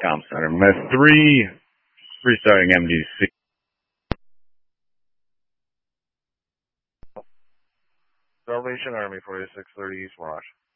Com Center. Med 3, restarting MD6. Salvation Army 4630 East Mirage.